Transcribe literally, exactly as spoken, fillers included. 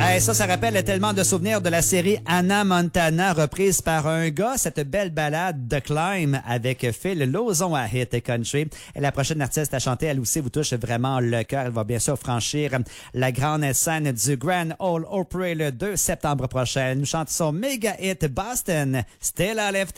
Hey, ça, ça rappelle tellement de souvenirs de la série Hannah Montana, reprise par un gars, cette belle balade de Climb avec Phil Lauzon à Hit Country. Et la prochaine artiste à chanter, elle aussi vous touche vraiment le cœur. Elle va bien sûr franchir la grande scène du Grand Ole Opry le deux septembre prochain. Elle nous chante son méga hit Boston, Still Alive.